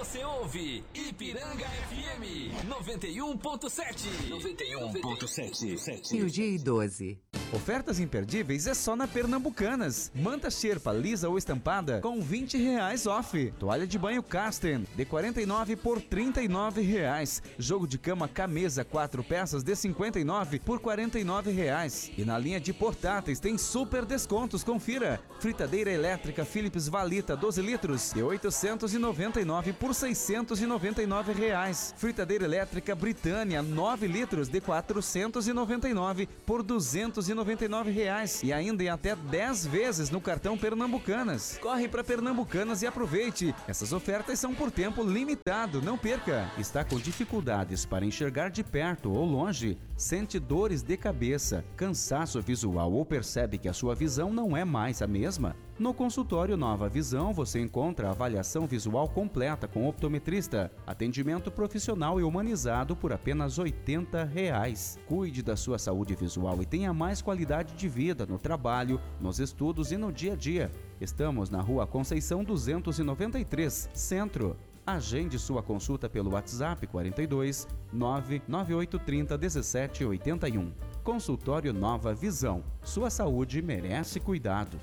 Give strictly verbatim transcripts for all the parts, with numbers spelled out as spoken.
Você ouve Ipiranga F M noventa e um ponto sete. noventa e um ponto sete. Meio-dia e doze. Ofertas imperdíveis é só na Pernambucanas. Manta Sherpa lisa ou estampada com vinte reais off. Toalha de banho Casten de quarenta e nove por trinta e nove reais. Jogo de cama Camesa quatro peças de cinquenta e nove por quarenta e nove reais. E na linha de portáteis tem super descontos, confira. Fritadeira elétrica Philips Valita doze litros de oitocentos e noventa e nove por seiscentos e noventa e nove reais. Fritadeira elétrica Britânia nove litros de quatrocentos e noventa e nove por duzentos e noventa e nove reais. E ainda em até dez vezes no cartão Pernambucanas. Corre para Pernambucanas e aproveite. Essas ofertas são por tempo limitado, não perca. Está com dificuldades para enxergar de perto ou longe? Sente dores de cabeça, cansaço visual ou percebe que a sua visão não é mais a mesma? No consultório Nova Visão você encontra avaliação visual completa com optometrista, atendimento profissional e humanizado por apenas oitenta reais. Cuide da sua saúde visual e tenha mais qualidade de vida no trabalho, nos estudos e no dia a dia. Estamos na Rua Conceição duzentos e noventa e três, Centro. Agende sua consulta pelo WhatsApp quarenta e dois, nove nove oito três zero, um sete oito um. Consultório Nova Visão. Sua saúde merece cuidado.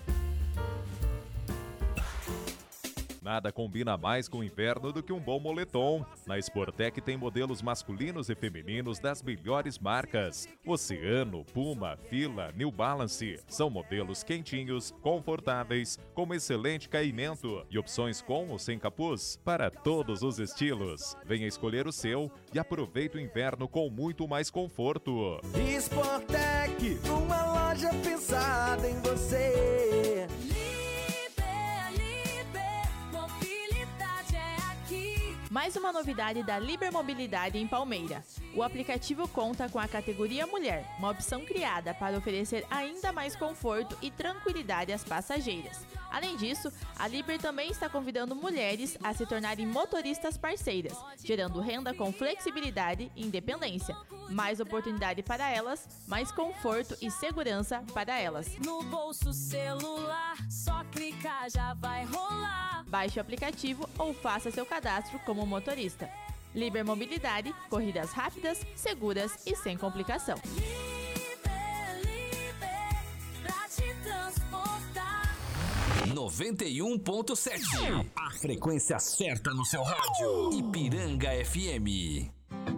Nada combina mais com o inverno do que um bom moletom. Na Sportec tem modelos masculinos e femininos das melhores marcas. Oceano, Puma, Fila, New Balance. São modelos quentinhos, confortáveis, com excelente caimento e opções com ou sem capuz para todos os estilos. Venha escolher o seu e aproveite o inverno com muito mais conforto. Sportec, uma loja pensada em você. Mais uma novidade da Liber Mobilidade em Palmeira. O aplicativo conta com a categoria Mulher, uma opção criada para oferecer ainda mais conforto e tranquilidade às passageiras. Além disso, a Liber também está convidando mulheres a se tornarem motoristas parceiras, gerando renda com flexibilidade e independência. Mais oportunidade para elas, mais conforto e segurança para elas. No bolso celular, só clicar já vai rolar. Baixe o aplicativo ou faça seu cadastro como motorista. Liber Mobilidade, corridas rápidas, seguras e sem complicação. Liber, Liber, pra te transportar. noventa e um ponto sete. A frequência certa no seu rádio. Ipiranga F M.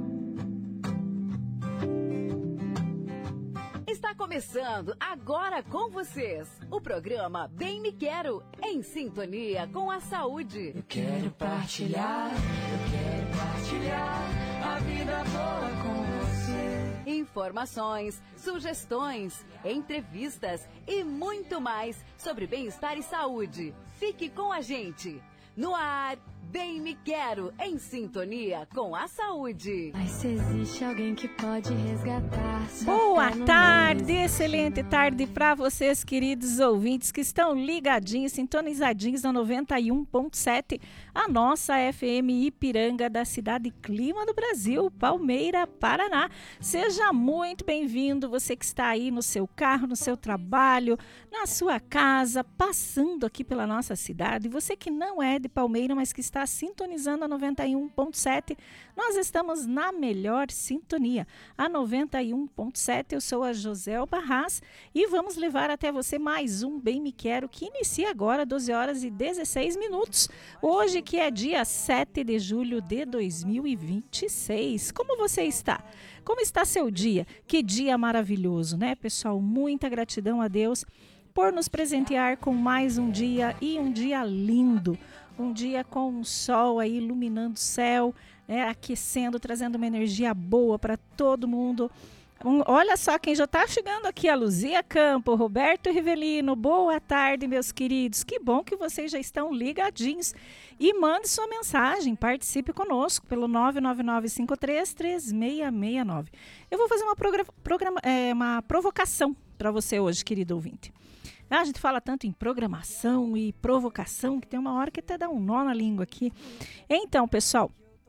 Está começando agora com vocês o programa Bem Me Quero, em sintonia com a saúde. Eu quero partilhar, eu quero partilhar a vida boa com você. Informações, sugestões, entrevistas e muito mais sobre bem-estar e saúde. Fique com a gente. No ar, Bem Me Quero, em sintonia com a saúde. Mas se existe alguém que pode resgatar sua Boa fé tarde, mesmo. excelente tarde para vocês, queridos ouvintes que estão ligadinhos, sintonizadinhos na noventa e um ponto sete, a nossa F M Ipiranga da cidade Clima do Brasil, Palmeira, Paraná. Seja muito bem-vindo, você que está aí no seu carro, no seu trabalho, na sua casa, passando aqui pela nossa cidade. Você que não é de Palmeira, mas que está sintonizando a noventa e um ponto sete, nós estamos na melhor sintonia, a noventa e um ponto sete. Eu sou a Josel Barras e vamos levar até você mais um Bem Me Quero, que inicia agora, doze horas e dezesseis minutos, hoje que é dia sete de julho de dois mil e vinte e seis. Como você está? Como está seu dia? Que dia maravilhoso, né, pessoal? Muita gratidão a Deus por nos presentear com mais um dia, e um dia lindo, um dia com o sol aí iluminando o céu, né, aquecendo, trazendo uma energia boa para todo mundo. Um, olha só quem já está chegando aqui, a Luzia Campo, Roberto Rivelino. Boa tarde, meus queridos. Que bom que vocês já estão ligadinhos. E mande sua mensagem, participe conosco pelo nove nove nove cinco três três seis seis nove. Eu vou fazer uma, progra- programa, é, uma provocação para você hoje, querido ouvinte. A gente fala tanto em programação e provocação que tem uma hora que até dá um nó na língua aqui. Então, pessoal,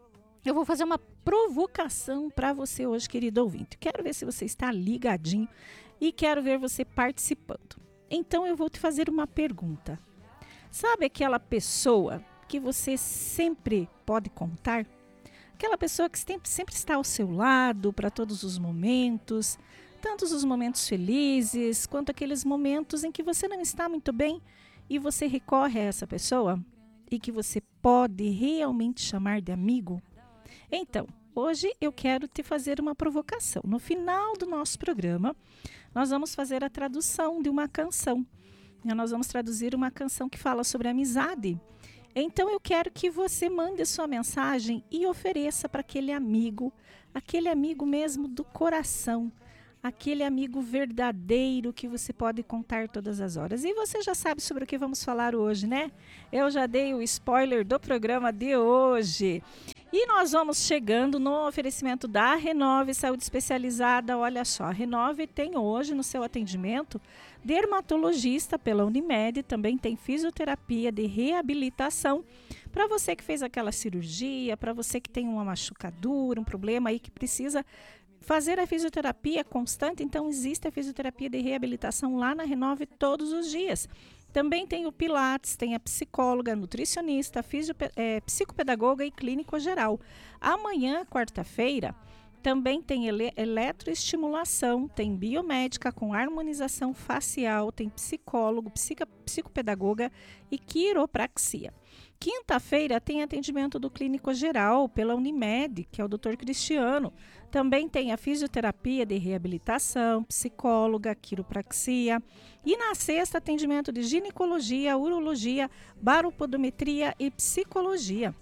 eu vou fazer uma provocação para você hoje, querido ouvinte. Quero ver se você está ligadinho e quero ver você participando. Então, eu vou te fazer uma pergunta. Sabe aquela pessoa que você sempre pode contar? Aquela pessoa que sempre, sempre está ao seu lado para todos os momentos, tanto os momentos felizes, quanto aqueles momentos em que você não está muito bem e você recorre a essa pessoa e que você pode realmente chamar de amigo? Então, hoje eu quero te fazer uma provocação. No final do nosso programa, nós vamos fazer a tradução de uma canção. Nós vamos traduzir uma canção que fala sobre amizade. Então eu quero que você mande sua mensagem e ofereça para aquele amigo, aquele amigo mesmo do coração, aquele amigo verdadeiro que você pode contar todas as horas. E você já sabe sobre o que vamos falar hoje, né? Eu já dei o spoiler do programa de hoje. E nós vamos chegando no oferecimento da Renove Saúde Especializada. Olha só, a Renove tem hoje no seu atendimento dermatologista pela Unimed, também tem fisioterapia de reabilitação. Para você que fez aquela cirurgia, para você que tem uma machucadura, um problema aí que precisa fazer a fisioterapia constante, então existe a fisioterapia de reabilitação lá na Renove todos os dias. Também tem o Pilates, tem a psicóloga, nutricionista, fisio, é, psicopedagoga e clínico geral. Amanhã, quarta-feira, também tem ele, eletroestimulação, tem biomédica com harmonização facial, tem psicólogo, psica, psicopedagoga e quiropraxia. Quinta-feira tem atendimento do clínico geral pela Unimed, que é o doutor Cristiano. Também tem a fisioterapia de reabilitação, psicóloga, quiropraxia. E na sexta, atendimento de ginecologia, urologia, baropodometria e psicologia.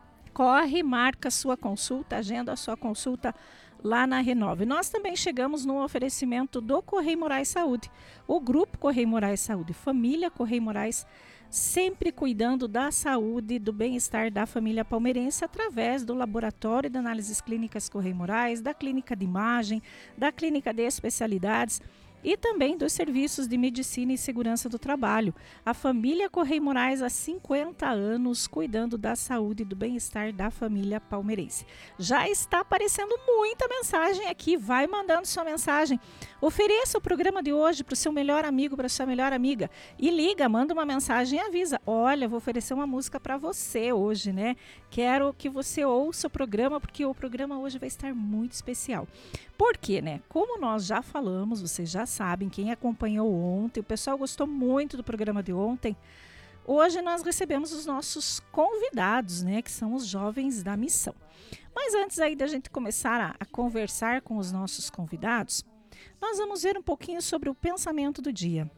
Corre, marca sua consulta, agenda a sua consulta lá na Renove. Nós também chegamos no oferecimento do Correio Moraes Saúde. O Grupo Correio Moraes Saúde, família Correio Moraes, sempre cuidando da saúde e do bem-estar da família palmeirense através do Laboratório de Análises Clínicas Correio Moraes, da Clínica de Imagem, da Clínica de Especialidades e também dos serviços de medicina e segurança do trabalho. A família Correio Moraes há cinquenta anos cuidando da saúde e do bem-estar da família palmeirense. Já está aparecendo muita mensagem aqui, vai mandando sua mensagem. Ofereça o programa de hoje para o seu melhor amigo, para a sua melhor amiga. E liga, manda uma mensagem e avisa. Olha, vou oferecer uma música para você hoje, né? Quero que você ouça o programa, porque o programa hoje vai estar muito especial. Por quê, né? Como nós já falamos, vocês já sabem, quem acompanhou ontem, o pessoal gostou muito do programa de ontem. Hoje nós recebemos os nossos convidados, né? Que são os jovens da missão. Mas antes aí da gente começar a, a conversar com os nossos convidados, nós vamos ver um pouquinho sobre o pensamento do dia.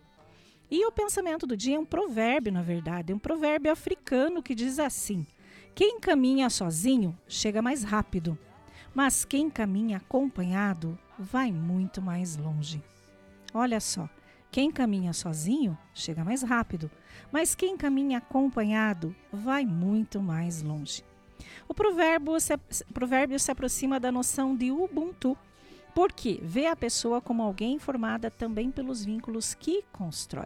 E o pensamento do dia é um provérbio, na verdade, é um provérbio africano que diz assim: quem caminha sozinho chega mais rápido, mas quem caminha acompanhado vai muito mais longe. Olha só, quem caminha sozinho chega mais rápido, mas quem caminha acompanhado vai muito mais longe. O provérbio se, o provérbio se aproxima da noção de Ubuntu, porque vê a pessoa como alguém formada também pelos vínculos que constrói.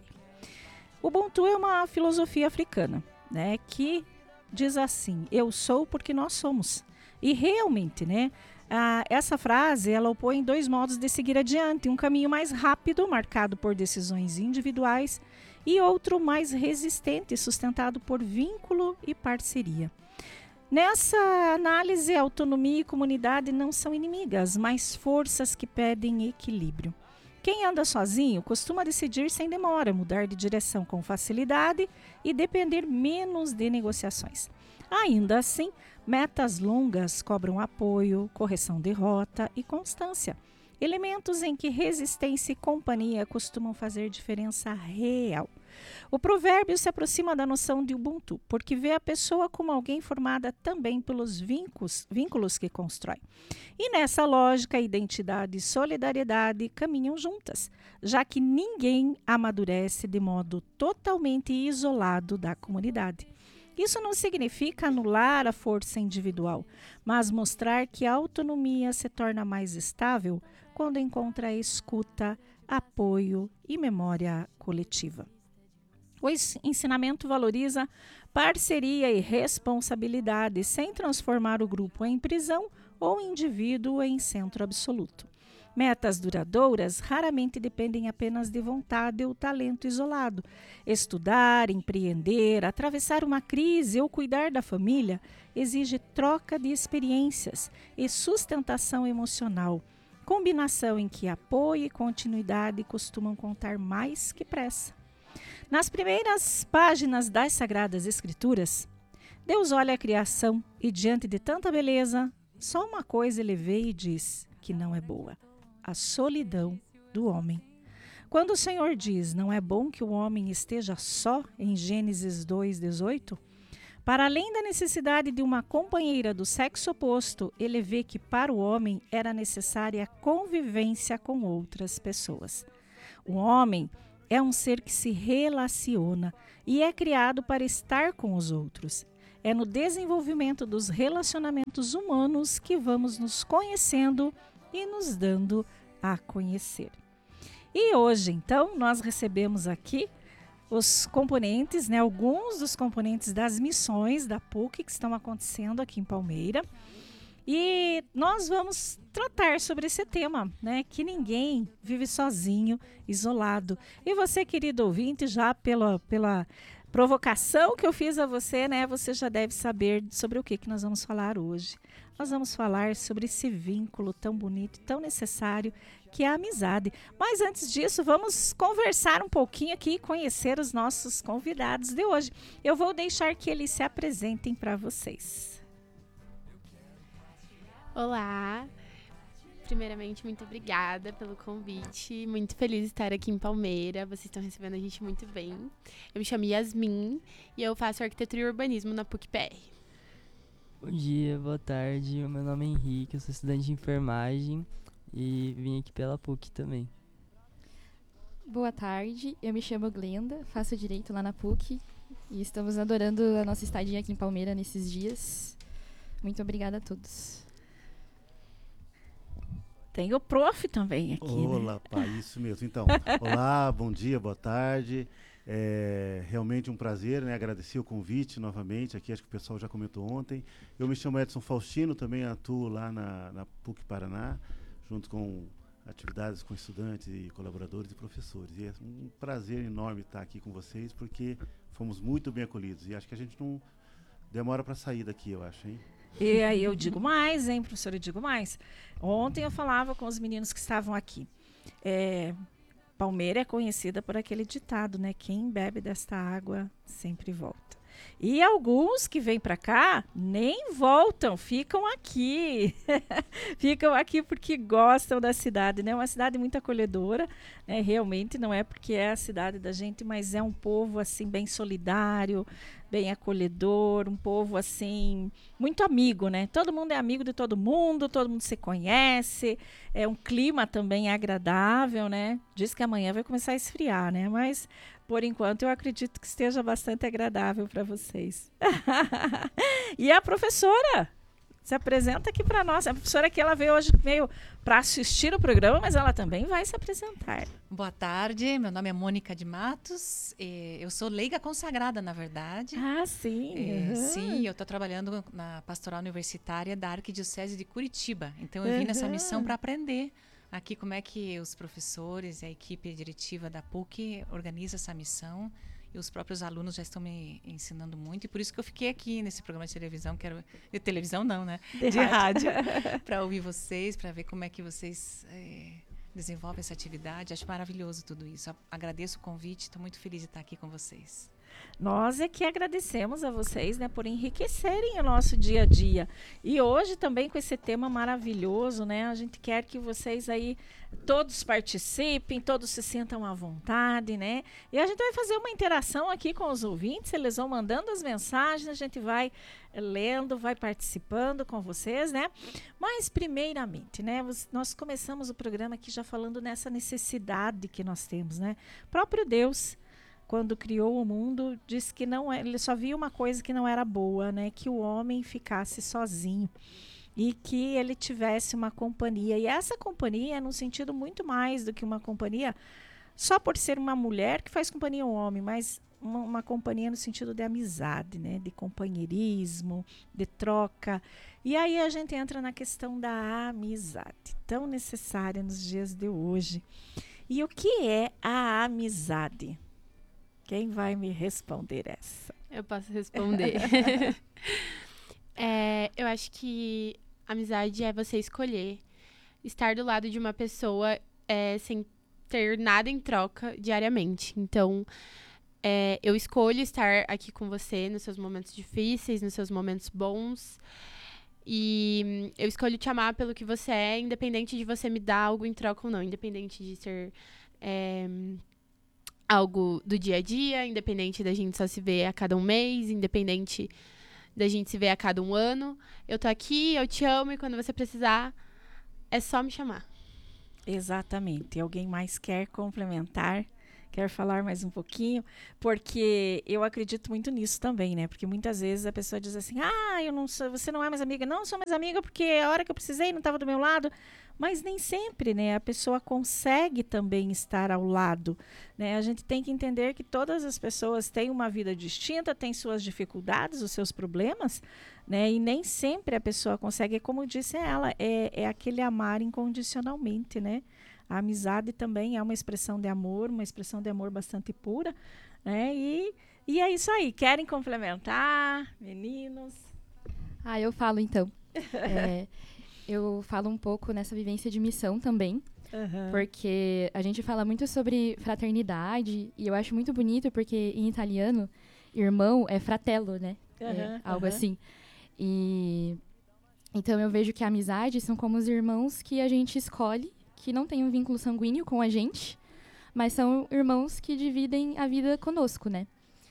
Ubuntu é uma filosofia africana, né, que diz assim: eu sou porque nós somos. E realmente, né, ah, essa frase ela opõe dois modos de seguir adiante: um caminho mais rápido, marcado por decisões individuais, e outro mais resistente, sustentado por vínculo e parceria. Nessa análise, autonomia e comunidade não são inimigas, mas forças que pedem equilíbrio. Quem anda sozinho costuma decidir sem demora, mudar de direção com facilidade e depender menos de negociações. Ainda assim, metas longas cobram apoio, correção de rota e constância. Elementos em que resistência e companhia costumam fazer diferença real. O provérbio se aproxima da noção de Ubuntu, porque vê a pessoa como alguém formada também pelos vínculos, vínculos que constrói. E nessa lógica, identidade e solidariedade caminham juntas, já que ninguém amadurece de modo totalmente isolado da comunidade. Isso não significa anular a força individual, mas mostrar que a autonomia se torna mais estável quando encontra escuta, apoio e memória coletiva. O ensinamento valoriza parceria e responsabilidade, sem transformar o grupo em prisão ou o indivíduo em centro absoluto. Metas duradouras raramente dependem apenas de vontade ou talento isolado. Estudar, empreender, atravessar uma crise ou cuidar da família exige troca de experiências e sustentação emocional, combinação em que apoio e continuidade costumam contar mais que pressa. Nas primeiras páginas das Sagradas Escrituras, Deus olha a criação e, diante de tanta beleza, só uma coisa ele vê e diz que não é boa: a solidão do homem. Quando o Senhor diz não é bom que o homem esteja só, em Gênesis dois, dezoito, para além da necessidade de uma companheira do sexo oposto, ele vê que para o homem era necessária a convivência com outras pessoas. O homem é um ser que se relaciona e é criado para estar com os outros. É no desenvolvimento dos relacionamentos humanos que vamos nos conhecendo e nos dando a conhecer. E hoje, então, nós recebemos aqui os componentes, né, alguns dos componentes das missões da P U C que estão acontecendo aqui em Palmeira. E nós vamos tratar sobre esse tema, né, que ninguém vive sozinho, isolado. E você, querido ouvinte, já pela, pela provocação que eu fiz a você, né, você já deve saber sobre o que, que nós vamos falar hoje. Nós vamos falar sobre esse vínculo tão bonito, tão necessário, que é a amizade. Mas antes disso, vamos conversar um pouquinho aqui e conhecer os nossos convidados de hoje. Eu vou deixar que eles se apresentem para vocês. Olá, primeiramente muito obrigada pelo convite, muito feliz de estar aqui em Palmeira, vocês estão recebendo a gente muito bem. Eu me chamo Yasmin e eu faço arquitetura e urbanismo na P U C P R. Bom dia, boa tarde, o meu nome é Henrique, eu sou estudante de enfermagem e vim aqui pela P U C também. Boa tarde, eu me chamo Glenda, faço direito lá na P U C e estamos adorando a nossa estadia aqui em Palmeira nesses dias. Muito obrigada a todos. Tem o prof também aqui, Olá, né? pá, isso mesmo. Então, olá, bom dia, boa tarde. É realmente um prazer, né? Agradecer o convite novamente aqui, acho que o pessoal já comentou ontem. Eu me chamo Edson Faustino, também atuo lá na, na P U C Paraná, junto com atividades com estudantes e colaboradores e professores. E é um prazer enorme estar aqui com vocês, porque fomos muito bem acolhidos. E acho que a gente não demora para sair daqui, eu acho, hein? E aí eu digo mais, hein, professora, eu digo mais. Ontem eu falava com os meninos que estavam aqui. É, Palmeira é conhecida por aquele ditado, né? Quem bebe desta água sempre volta. E alguns que vêm para cá nem voltam, ficam aqui. Ficam aqui porque gostam da cidade, né? É uma cidade muito acolhedora, né? Realmente não é porque é a cidade da gente, mas é um povo assim bem solidário, bem acolhedor, um povo assim muito amigo, né? Todo mundo é amigo de todo mundo, todo mundo se conhece, é um clima também agradável, né? Diz que amanhã vai começar a esfriar, né? Mas por enquanto eu acredito que esteja bastante agradável para vocês. E a professora se apresenta aqui para nós. A professora aqui, ela veio hoje meio para assistir o programa, mas ela também vai se apresentar. Boa tarde, meu nome é Mônica de Matos, eu sou leiga consagrada, na verdade. Ah, sim. É, uhum. Sim, eu estou trabalhando na Pastoral Universitária da Arquidiocese de Curitiba, então eu vim uhum. nessa missão para aprender aqui como é que os professores e a equipe diretiva da P U C organiza essa missão. E os próprios alunos já estão me ensinando muito. E por isso que eu fiquei aqui nesse programa de televisão. Quero, de televisão não, né? De, de rádio. Para ouvir vocês, para ver como é que vocês é, desenvolvem essa atividade. Acho maravilhoso tudo isso. Agradeço o convite. Estou muito feliz de estar aqui com vocês. Nós é que agradecemos a vocês, né, por enriquecerem o nosso dia a dia. E hoje também com esse tema maravilhoso, né, a gente quer que vocês aí todos participem, todos se sintam à vontade, né? E a gente vai fazer uma interação aqui com os ouvintes, eles vão mandando as mensagens, a gente vai lendo, vai participando com vocês, né? Mas primeiramente, né, nós começamos o programa aqui já falando nessa necessidade que nós temos, né? O próprio Deus, quando criou o mundo, disse que não, ele só via uma coisa que não era boa, né? Que o homem ficasse sozinho e que ele tivesse uma companhia. E essa companhia é num sentido muito mais do que uma companhia só por ser uma mulher que faz companhia ao homem, mas uma, uma companhia no sentido de amizade, né? De companheirismo, de troca. E aí a gente entra na questão da amizade, tão necessária nos dias de hoje. E o que é a amizade? Quem vai me responder essa? Eu posso responder. é, eu acho que amizade é você escolher estar do lado de uma pessoa é, sem ter nada em troca diariamente. Então, é, eu escolho estar aqui com você nos seus momentos difíceis, nos seus momentos bons. E eu escolho te amar pelo que você é, independente de você me dar algo em troca ou não. Independente de ser é, algo do dia a dia, independente da gente só se ver a cada um mês, independente da gente se ver a cada um ano. Eu tô aqui, eu te amo e quando você precisar, é só me chamar. Exatamente. Alguém mais quer complementar? Quer falar mais um pouquinho? Porque eu acredito muito nisso também, né? Porque muitas vezes a pessoa diz assim, ah, eu não sou, você não é mais amiga. Não, sou mais amiga porque a hora que eu precisei não estava do meu lado. Mas nem sempre, né? A pessoa consegue também estar ao lado, né? A gente tem que entender que todas as pessoas têm uma vida distinta, têm suas dificuldades, os seus problemas, né? E nem sempre a pessoa consegue, como disse ela, é, é aquele amar incondicionalmente, né? A amizade também é uma expressão de amor, uma expressão de amor bastante pura, né? E, e é isso aí. Querem complementar, meninos? Ah, eu falo então. é, eu falo um pouco nessa vivência de missão também, uhum. Porque a gente fala muito sobre fraternidade e eu acho muito bonito porque em italiano, irmão é fratello, né? Uhum, é, algo uhum. assim. E então eu vejo que a amizade são como os irmãos que a gente escolhe, que não tem um vínculo sanguíneo com a gente, mas são irmãos que dividem a vida conosco, né?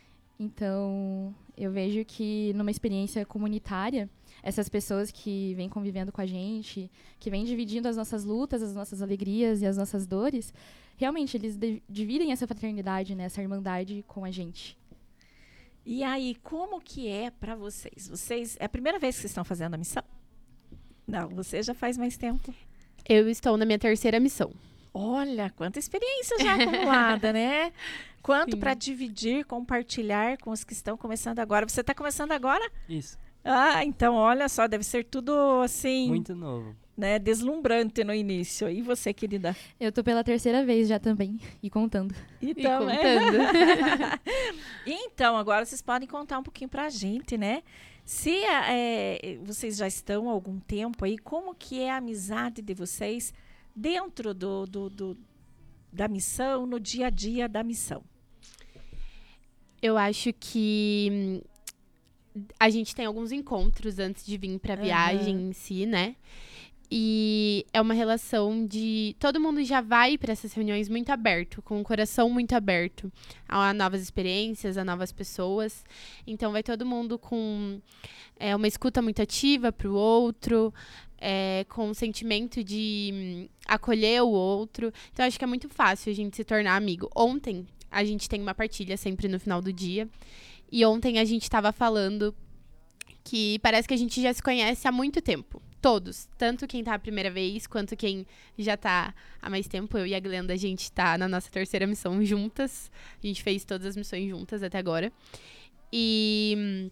Então, eu vejo que numa experiência comunitária, essas pessoas que vêm convivendo com a gente, que vêm dividindo as nossas lutas, as nossas alegrias e as nossas dores, realmente eles de- dividem essa fraternidade, né? Essa irmandade com a gente. E aí, como que é para vocês? Vocês, é a primeira vez que vocês estão fazendo a missão? Não, você já faz mais tempo. Eu estou na minha terceira missão. Olha, quanta experiência já acumulada, né? Quanto para dividir, compartilhar com os que estão começando agora. Você está começando agora? Isso. Ah, então olha só, deve ser tudo assim... Muito novo. Né, deslumbrante no início. E você, querida? Eu tô pela terceira vez já também, e contando. Então, e contando. Né? Então, agora vocês podem contar um pouquinho pra gente, né? Se é, vocês já estão há algum tempo aí, como que é a amizade de vocês dentro do, do, do, da missão, no dia a dia da missão? Eu acho que a gente tem alguns encontros antes de vir pra viagem uhum. em si, né? E é uma relação de... Todo mundo já vai para essas reuniões muito aberto, com o coração muito aberto a novas experiências, a novas pessoas. Então, vai todo mundo com é, uma escuta muito ativa para o outro, é, com um sentimento de hum, acolher o outro. Então, acho que é muito fácil a gente se tornar amigo. Ontem, a gente tem uma partilha sempre no final do dia. E ontem a gente estava falando que parece que a gente já se conhece há muito tempo. Todos, tanto quem tá a primeira vez, quanto quem já tá há mais tempo. Eu e a Glenda, a gente tá na nossa terceira missão juntas. A gente fez todas as missões juntas até agora. E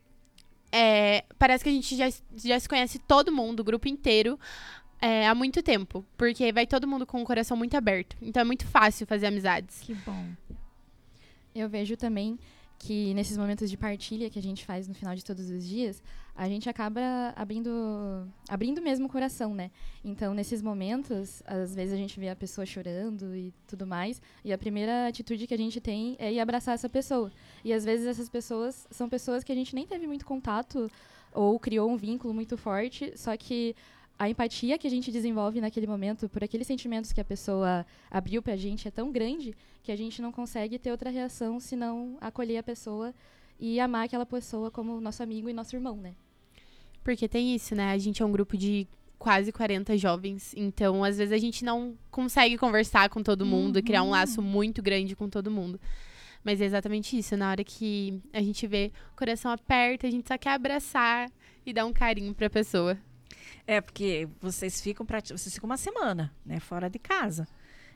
é, parece que a gente já, já se conhece todo mundo, o grupo inteiro, é, há muito tempo. Porque vai todo mundo com o coração muito aberto. Então é muito fácil fazer amizades. Que bom. Eu vejo também que nesses momentos de partilha que a gente faz no final de todos os dias, a gente acaba abrindo, abrindo mesmo o coração, né? Então, nesses momentos, às vezes a gente vê a pessoa chorando e tudo mais, e a primeira atitude que a gente tem é ir abraçar essa pessoa. E às vezes essas pessoas são pessoas que a gente nem teve muito contato ou criou um vínculo muito forte, só que a empatia que a gente desenvolve naquele momento por aqueles sentimentos que a pessoa abriu pra gente é tão grande que a gente não consegue ter outra reação senão acolher a pessoa e amar aquela pessoa como nosso amigo e nosso irmão, né? Porque tem isso, né? A gente é um grupo de quase quarenta jovens, então às vezes a gente não consegue conversar com todo mundo e uhum. criar um laço muito grande com todo mundo. Mas é exatamente isso, na hora que a gente vê o coração aperta, a gente só quer abraçar e dar um carinho pra pessoa. É, porque vocês ficam, pra, vocês ficam uma semana, né, fora de casa.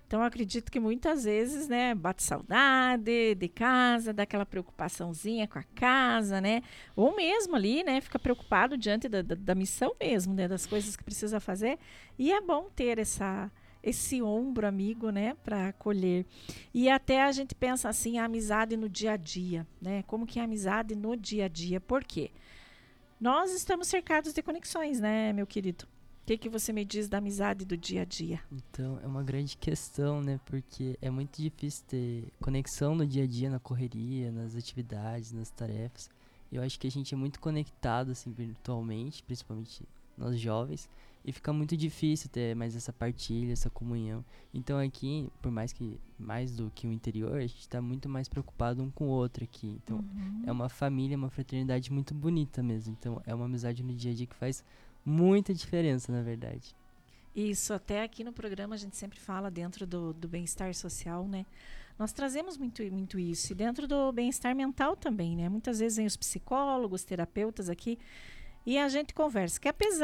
Então, eu acredito que muitas vezes, né, bate saudade de casa, dá aquela preocupaçãozinha com a casa, né? Ou mesmo ali, né, fica preocupado diante da, da, da missão mesmo, né, das coisas que precisa fazer. E é bom ter essa, esse ombro amigo, né, para acolher. E até a gente pensa assim, a amizade no dia a dia, né? Como que é a amizade no dia a dia? Por quê? Nós estamos cercados de conexões, né, meu querido? O que, que você me diz da amizade do dia a dia? Então, é uma grande questão, né? Porque é muito difícil ter conexão no dia a dia, na correria, nas atividades, nas tarefas. Eu acho que a gente é muito conectado, assim, virtualmente, principalmente nós jovens, e fica muito difícil ter mais essa partilha, essa comunhão. Então, aqui, por mais que, mais do que o interior, a gente está muito mais preocupado um com o outro aqui. Então, Uhum. é uma família, uma fraternidade muito bonita mesmo. Então, é uma amizade no dia a dia que faz muita diferença, na verdade. Isso, até aqui no programa a gente sempre fala dentro do, do bem-estar social, né? Nós trazemos muito, muito isso. E dentro do bem-estar mental também, né? Muitas vezes vem os psicólogos, terapeutas aqui, e a gente conversa. Que apesar